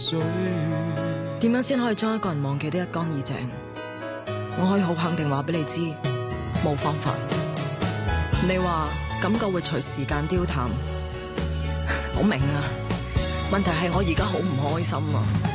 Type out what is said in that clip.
點樣先可以將一個人忘記得一乾二淨？我可以好肯定話俾你知，冇方法。你話感覺會隨時間凋淡，我明啊。問題係我而家好唔開心啊。